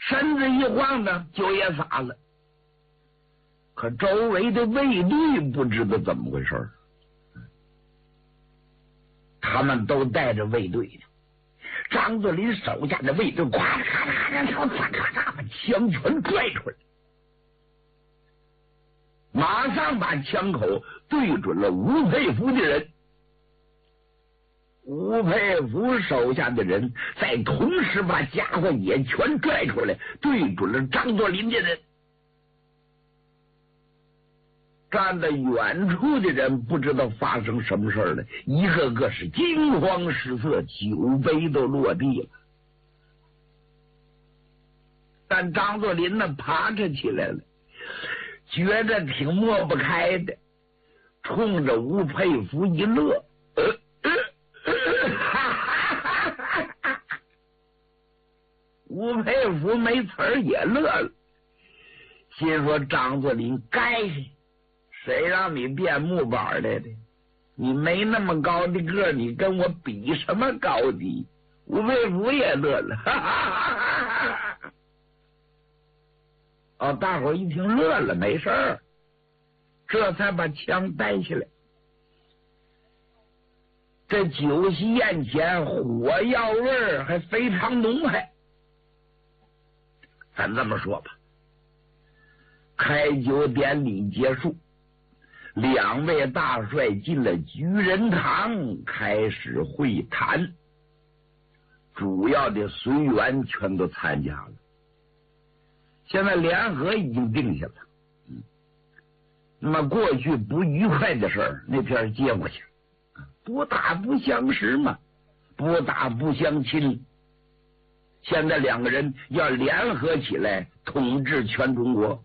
身子一晃呢，酒也洒了。可周围的卫队不知道怎么回事，他们都带着卫队呢。张作霖手下的卫队咵嚓嚓嚓嚓嚓把枪全拽出来，马上把枪口对准了吴佩孚的人。吴佩孚手下的人在同时把家伙也全拽出来，对准了张作霖的人。站在远处的人不知道发生什么事了，一个个是惊慌失色，酒杯都落地了。但张作霖呢，爬着起来了，觉得挺抹不开的，冲着吴佩孚一乐，吴佩孚没词儿也乐了，心说张作霖该死，谁让你变木板来的？你没那么高的个，你跟我比什么高低？吴佩孚也乐了，哈哈哈哈。哦，大伙一听乐了，没事儿，这才把枪带起来。这酒席宴前火药味儿还非常浓还。咱这么说吧，开酒典礼结束，两位大帅进了举人堂，开始会谈。主要的随员全都参加了。现在联合已经定下了，那么过去不愉快的事儿那边接过去，不打不相识嘛，不打不相亲。现在两个人要联合起来统治全中国。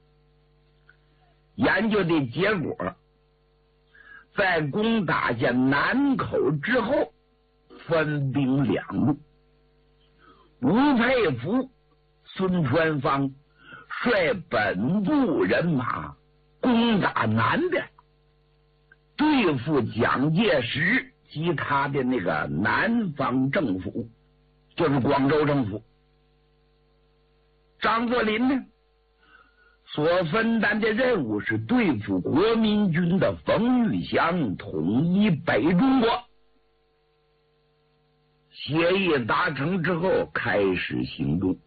研究的结果，在攻打下南口之后，分兵两路。吴佩孚、孙传芳率本部人马攻打南边，对付蒋介石及他的那个南方政府，就是广州政府。张作霖呢，所分担的任务是对付国民军的冯玉祥，统一北中国。协议达成之后，开始行动。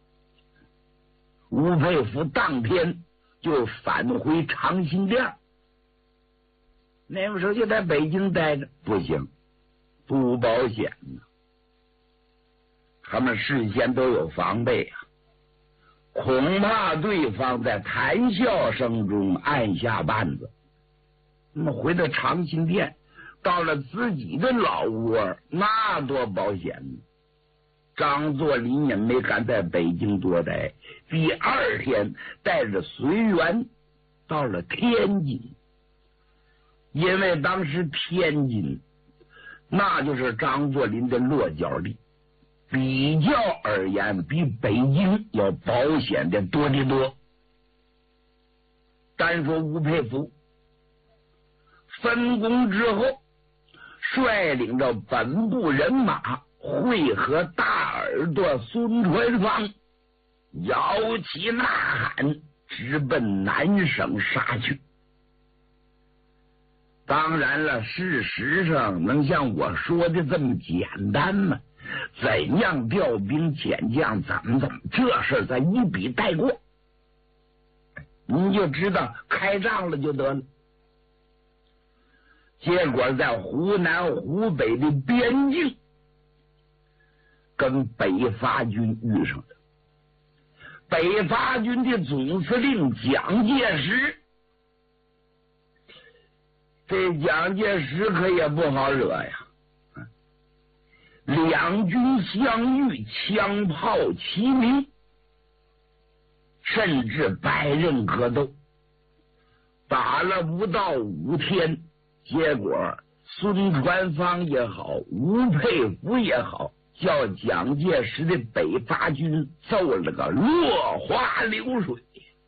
吴佩孚当天就返回长辛店。那时候就在北京待着，不行，不保险呢。他们事先都有防备啊，恐怕对方在谈笑声中按下绊子。那么回到长辛店，到了自己的老窝，那多保险呢。张作霖也没敢在北京多待，第二天带着随员到了天津。因为当时天津那就是张作霖的落脚地，比较而言比北京要保险的多得多。单说吴佩孚分工之后，率领着本部人马会合大耳朵孙传芳，摇旗呐喊，直奔南省杀去。当然了，事实上能像我说的这么简单吗？怎样调兵遣将，怎么这事咱一笔带过，你就知道开仗了就得了。结果在湖南湖北的边境跟北伐军遇上了。北伐军的总司令蒋介石，这蒋介石可也不好惹呀。两军相遇，枪炮齐鸣，甚至百人格斗，打了不到5天，结果孙传芳也好，吴佩孚也好，叫蒋介石的北伐军揍了个落花流水。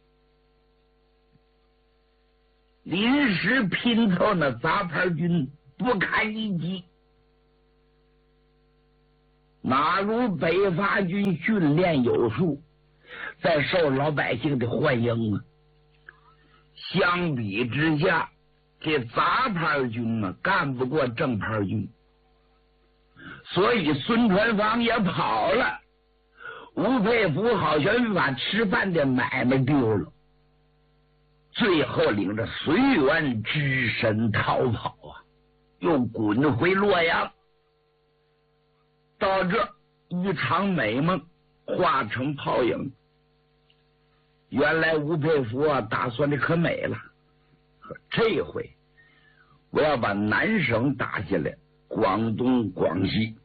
临时拼凑那杂牌军不堪一击，哪如北伐军训练有素， 再受老百姓的欢迎啊。相比之下，这杂牌军呢干不过正牌军，所以孙传芳也跑了。吴佩孚好像把吃饭的买卖丢了，最后领着随员只身逃跑啊，又滚回洛阳。到这一场美梦化成泡影。原来吴佩孚啊打算的可美了，这回我要把南省打下来，广东广西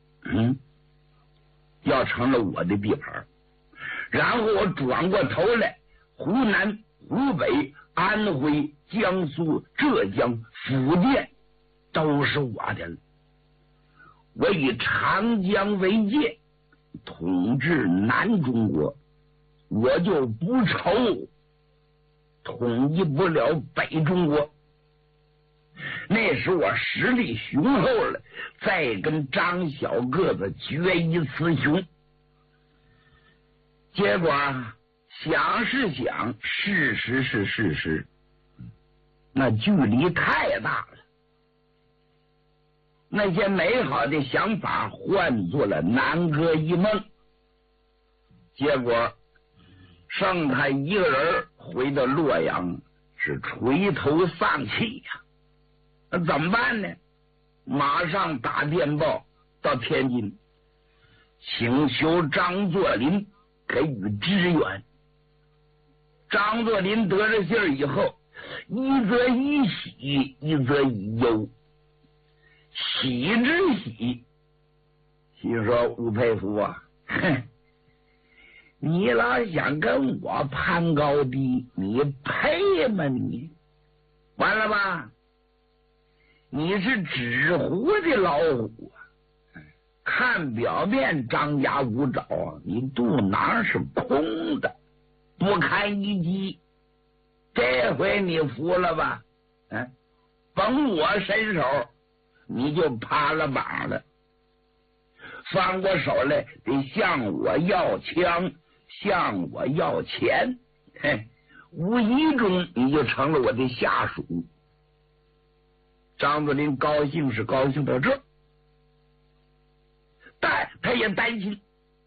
要成了我的地盘，然后我转过头来，湖南、湖北、安徽、江苏、浙江、福建都是我的了。我以长江为界，统治南中国，我就不愁统一不了北中国。那时我实力雄厚了，再跟张小个子决一雌雄。结果想是想，事实是事实，那距离太大了。那些美好的想法换作了南柯一梦，结果剩他一个人回到洛阳，是垂头丧气呀。那怎么办呢？马上打电报到天津，请求张作霖给予支援。张作霖得了信儿以后，一则以喜，一则以忧。喜之喜，心说吴佩孚啊，哼，你老想跟我攀高低，你配吗你？完了吧？你是纸糊的老虎啊！看表面张牙舞爪啊，你肚囊是空的，不堪一击。这回你服了吧？甭我伸手，你就趴了膀了。翻过手来得向我要枪，向我要钱，无意中你就成了我的下属。张作霖高兴是高兴到这，但他也担心，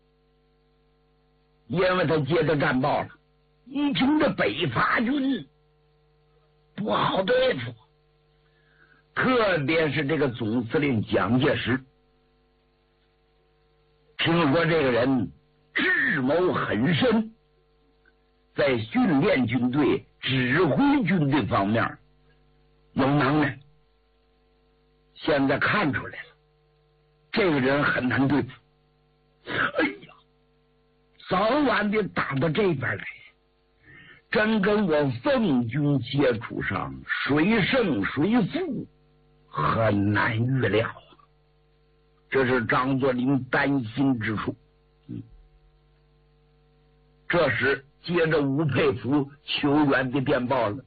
因为他接到战报了，一听这北伐军不好对付，特别是这个总司令蒋介石，听说这个人智谋很深，在训练军队、指挥军队方面有能耐。现在看出来了，这个人很难对付。哎呀，早晚得打到这边来，真跟我奉军接触上，谁胜谁负很难预料啊！这是张作霖担心之处。这时接着吴佩孚求援的电报了。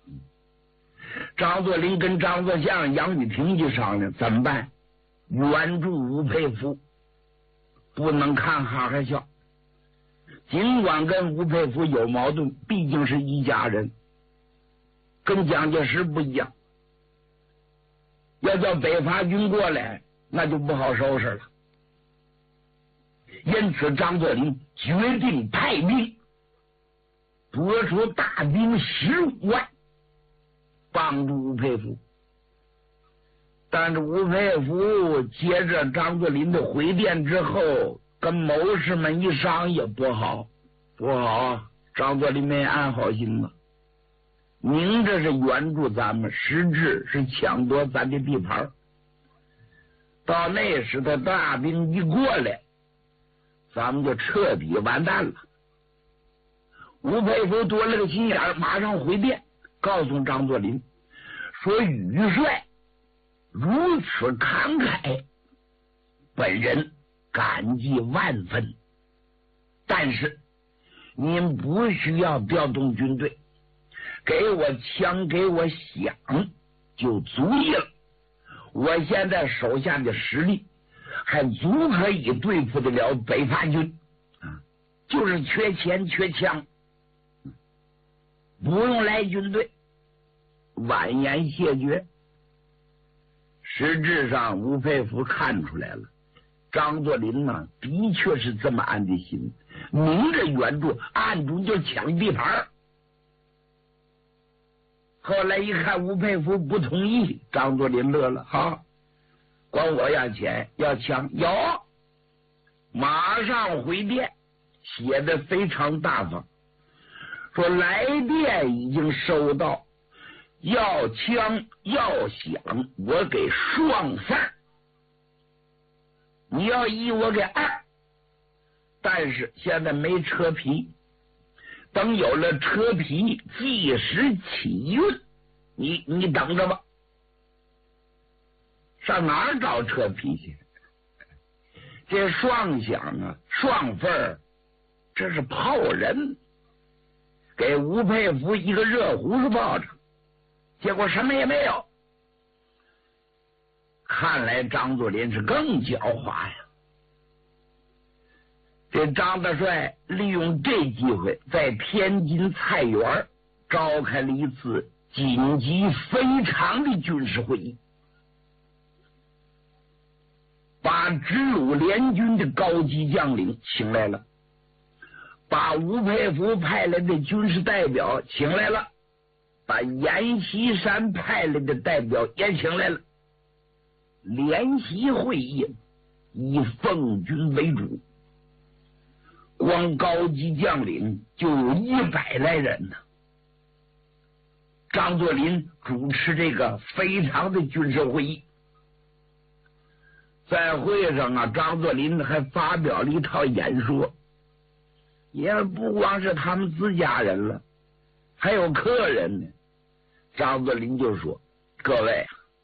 张作霖跟张作相、杨雨婷就商量怎么办，援助吴佩孚，不能看哈哈笑。尽管跟吴佩孚有矛盾，毕竟是一家人，跟蒋介石不一样。要叫北伐军过来，那就不好收拾了。因此张作霖决定派兵，拨出大兵15万帮助吴佩孚。但是吴佩孚接着张作霖的回电之后，跟谋士们一商也不好，张作霖没安好心了，明着是援助咱们，实质是抢夺咱的地盘。到那时他大兵一过来，咱们就彻底完蛋了。吴佩孚多了个心眼，马上回电告诉张作霖说，余帅如此慷慨，本人感激万分，但是您不需要调动军队，给我枪给我饷就足以了。我现在手下的实力还足可以对付得了北伐军， 就是缺钱缺枪，不用来军队，婉言谢绝。实质上吴佩孚看出来了，张作霖呢的确是这么安的心，明着援助，暗中就抢地盘。后来一看吴佩孚不同意，张作霖乐了，好，管我要钱要枪，有，马上回电，写的非常大方，说来电已经收到，要枪要饷我给双份，你要一我给二，但是现在没车皮，等有了车皮即时起运，你等着吧。上哪儿找车皮去？这双饷啊，双份，这是炮人，给吴佩孚一个热乎是报酬，结果什么也没有。看来张作霖是更狡猾呀。这张大帅利用这机会，在天津菜园召开了一次紧急非常的军事会议，把直鲁联军的高级将领请来了，把吴佩孚派来的军事代表请来了，把阎锡山派来的代表也请来了。联席会议以奉军为主，光高级将领就有100来人呢。张作霖主持这个非常的军事会议，在会上啊，张作霖还发表了一套演说，也不光是他们自家人了，还有客人呢。张作霖就说：“各位，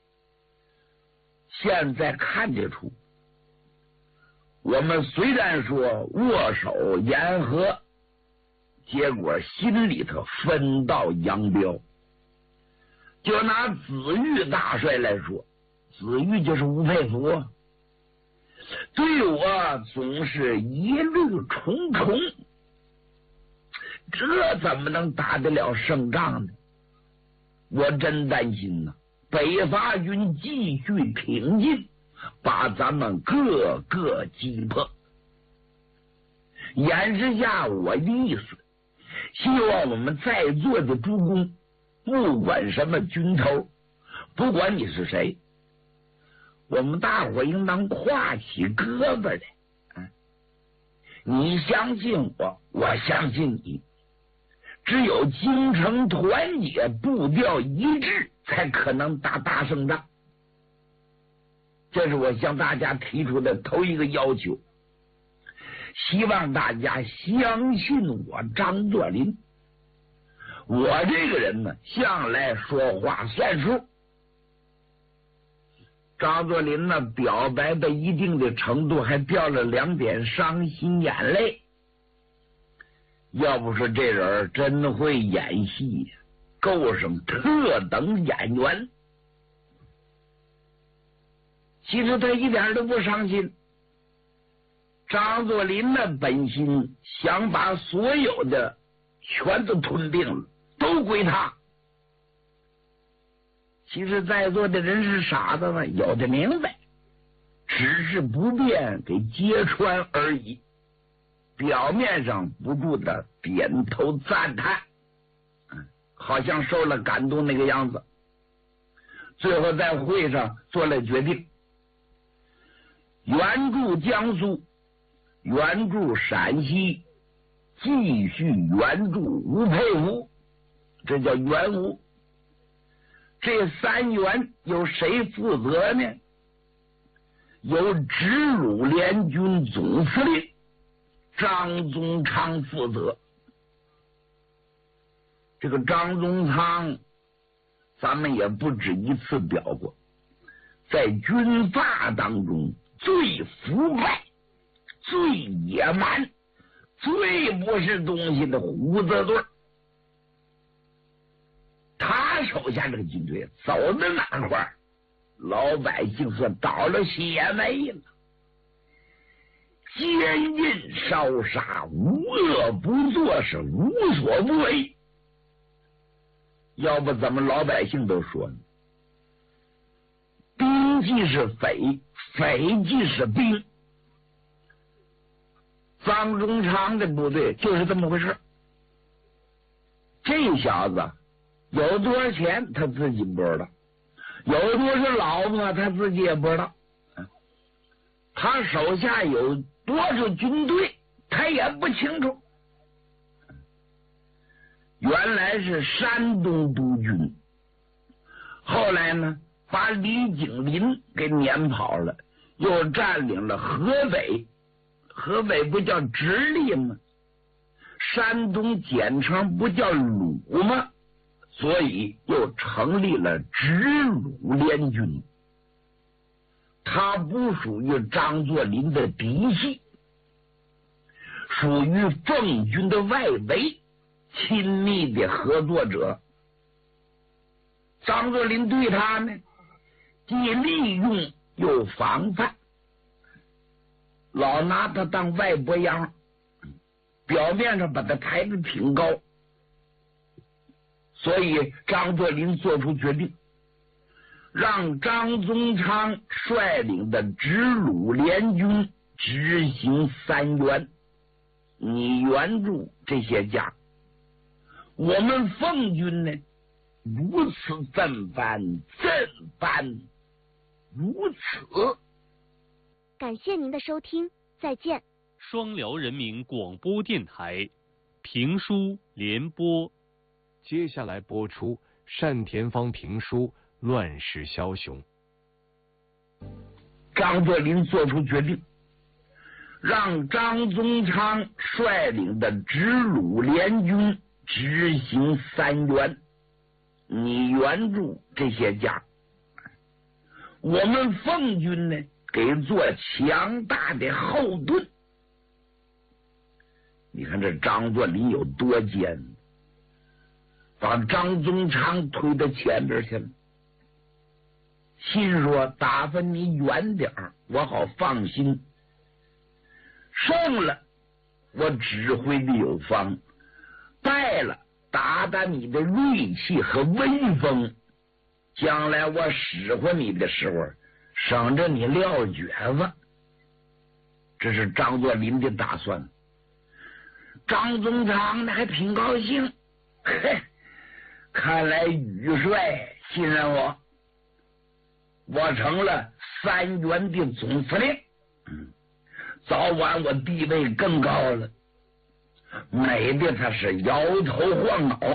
现在看得出，我们虽然说握手言和，结果心里头分道扬镳。就拿子玉大帅来说，子玉就是吴佩孚，对我总是一路重重，这怎么能打得了胜仗呢？我真担心呐，北伐军继续挺进，把咱们各个击破。演示下我的意思，希望我们在座的诸公，不管什么军头，不管你是谁，我们大伙应当挎起胳膊来。你相信我，我相信你，只有精诚团结，步调一致，才可能打大胜仗。这是我向大家提出的头一个要求，希望大家相信我张作霖。我这个人呢，向来说话算数。张作霖呢，表白到一定的程度，还掉了2点伤心眼泪。要不是这人真会演戏，够上特等演员。其实他一点都不伤心。张作霖的本心想把所有的全都吞并了，都归他。其实在座的人是傻子吗？有的明白，只是不便给揭穿而已。表面上不住的点头赞叹，好像受了感动那个样子。最后在会上做了决定，援助江苏，援助陕西，继续援助吴佩孚，这叫援吴。这3援由谁负责呢？由直鲁联军总司令张宗昌负责。这个张宗昌咱们也不止一次表过，在军阀当中最腐败、最野蛮、最不是东西的胡子队。他手下这个军队走到哪块儿，老百姓算倒了血霉了。 奸淫烧杀，无恶不作，是无所不为。要不怎么老百姓都说呢？兵即是匪，匪即是兵。臧中昌的部队就是这么回事。这小子有多少钱他自己不知道，有多少老婆他自己也不知道，他手下有多少军队他也不清楚。原来是山东督军，后来呢把李景林给撵跑了，又占领了河北。河北不叫直隶吗？山东简称不叫鲁吗？所以又成立了直鲁联军。他不属于张作霖的嫡系，属于奉军的外围，亲密的合作者。张作霖对他呢，既利用又防范，老拿他当外伯样，表面上把他抬得挺高。所以张作霖做出决定，让张宗昌率领的直鲁联军执行3原，你援助这些家，我们奉军呢如此怎般如此。 感谢您的收听，再见。 双辽人民广播电台评书联播， 接下来播出单田芳评书《乱世枭雄》。 张作霖做出决定，让张宗昌率领的直鲁联军执行3原，你援助这些家，我们奉军呢给做强大的后盾。你看这张作霖有多奸，把张宗昌推到前边去了，心说打发你远点儿，我好放心，胜了我指挥的有方，败了打打你的锐气和威风，将来我使唤你的时候省着你撂蹶子。这是张作霖的打算。张宗昌呢还挺高兴，嘿，看来宇帅信任我，我成了3原的总司令，早晚我地位更高了。美的他是摇头晃脑。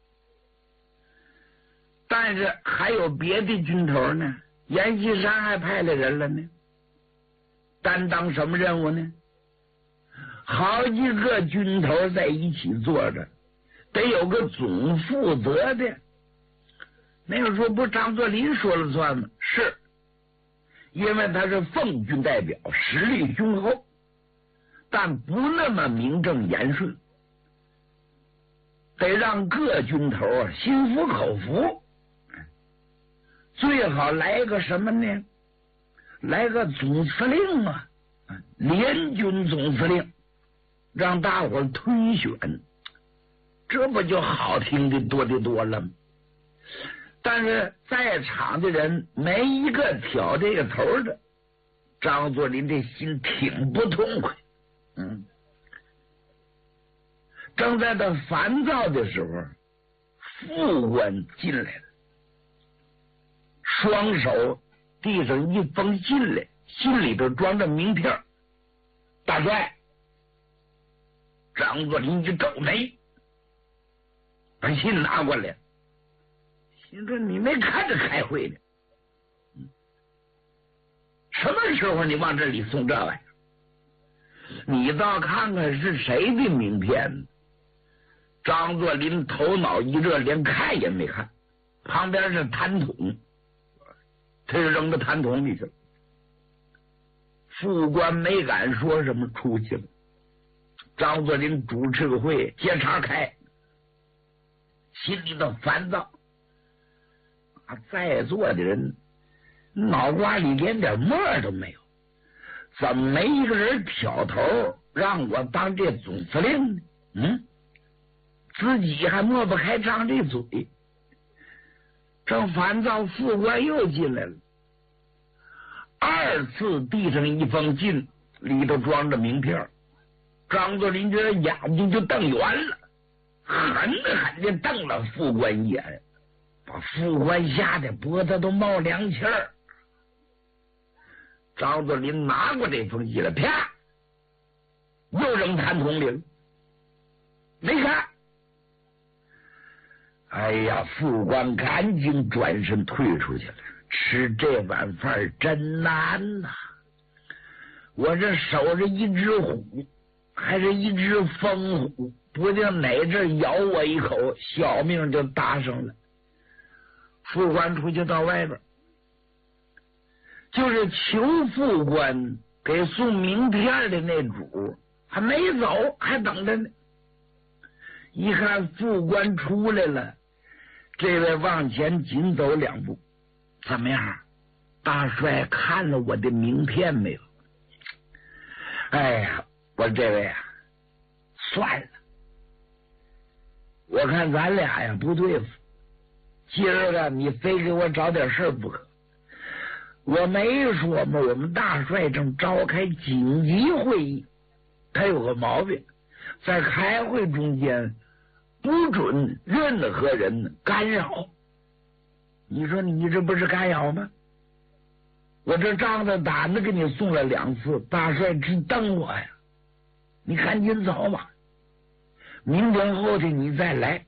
但是还有别的军头呢，阎锡山还派了人了呢，担当什么任务呢？好几个军头在一起坐着，得有个总负责的。那个说不张作霖说了算吗？是，因为他是奉军代表，实力雄厚，但不那么名正言顺，得让各军头心服口服。最好来个什么呢？来个总司令啊，联军总司令，让大伙推选，这不就好听的多的多了吗？但是在场的人没一个挑这个头的，张作霖这心挺不痛快。正在他烦躁的时候，副官进来了，双手递上一封信来，信里头装着名片。大帅，张作霖一皱眉，把信拿过来，心说你没看着开会呢，什么时候你往这里送这玩意儿？你倒看看是谁的名片。张作霖头脑一热，连看也没看，旁边是痰桶，他就扔到痰桶里去了。副官没敢说什么，出去了。张作霖主持个会，接茬开，心里头烦躁。在座的人脑瓜里连点沫都没有， 怎么没一个人挑头让我当这总司令呢？自己还抹不开张这嘴。正烦躁，副官又进来了，二次递上一封信，里头装着名片。张作霖觉得眼睛就瞪圆了，狠狠地瞪了副官一眼，把副官吓得脖子都冒凉气儿。张作霖拿过这封信来，啪，又扔谭统领，没看。哎呀，副官赶紧转身退出去了。吃这碗饭真难呐！我这守着一只虎，还是一只疯虎，不定哪阵咬我一口，小命就搭上了。副官出去到外边，就是求副官给送名片的那主还没走，还等着呢。一看副官出来了，这位往前紧走2步。怎么样，大帅看了我的名片没有？哎呀，我这位啊，算了，我看咱俩呀不对付，今儿个你非给我找点事儿不可。我没说嘛，我们大帅正召开紧急会议，他有个毛病，在开会中间不准任何人干扰。你说你这不是干扰吗？我这仗着胆子给你送了2次，大帅直瞪我呀！你赶紧走吧，明天后天你再来。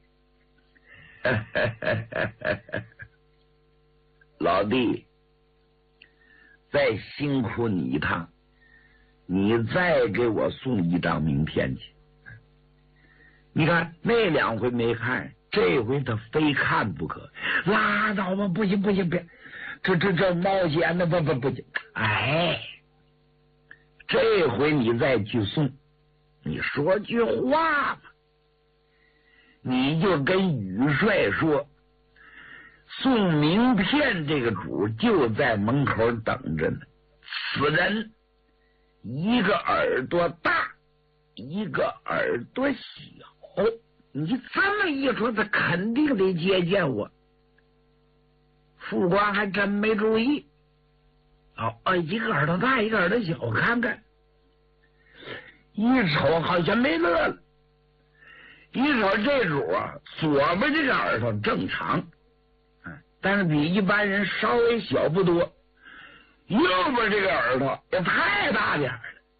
老弟，再辛苦你一趟，你再给我送一张名片去。你看那2回没看，这回他非看不可。拉倒吧，不行，别，这冒险的，不行。哎，这回你再去送，你说句话嘛，你就跟宇帅说，送名片这个主就在门口等着呢。此人一个耳朵大，一个耳朵小。你这么一说，他肯定得接见我。副官还真没注意。一个耳朵大，一个耳朵小，我看看，一瞅好像没乐了。一瞅这主啊，左边这个耳朵正常，但是比一般人稍微小不多，右边这个耳朵也太大点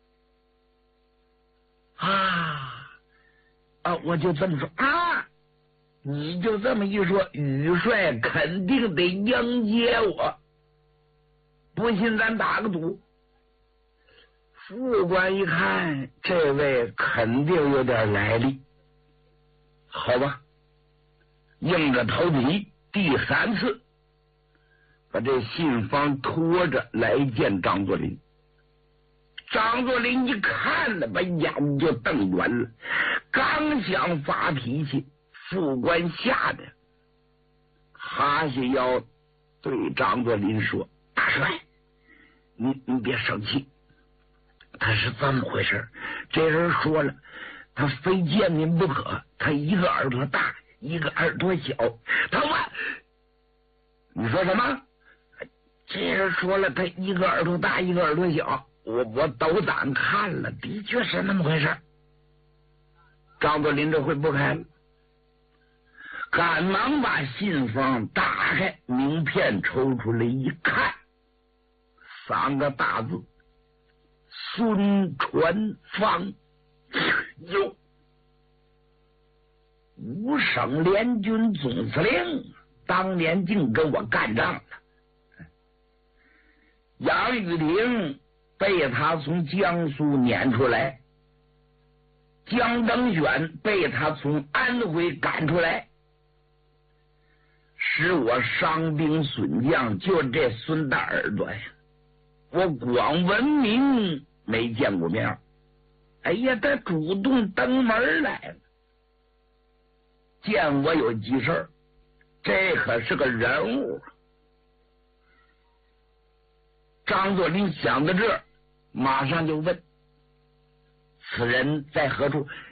了。我就这么说啊，你就这么一说，宇帅肯定得迎接我。不信咱打个赌。副官一看，这位肯定有点来历，好吧，硬着头皮第3次把这信封拖着来见张作霖。张作霖一看了，把眼就瞪圆了，刚想发脾气，副官吓得哈下腰对张作霖说：“大帅，你别生气，他是这么回事。这人说了，他非见您不可，他一个耳朵大，一个耳朵小。他问你说什么？这人说了，他一个耳朵大，一个耳朵小。我斗胆看了，的确是那么回事。”张作霖这回不开了，赶忙把信封打开，名片抽出来一看，3个大字：孙传芳。哟，5省联军总司令，当年竟跟我干仗了。杨宇霆被他从江苏撵出来，江登选被他从安徽赶出来，使我伤兵损将，就这孙大耳朵呀，我广闻名没见过面。哎呀，他主动登门来了，见我有急事，这可是个人物。张作霖想到这儿， 马上就问：此人在何处？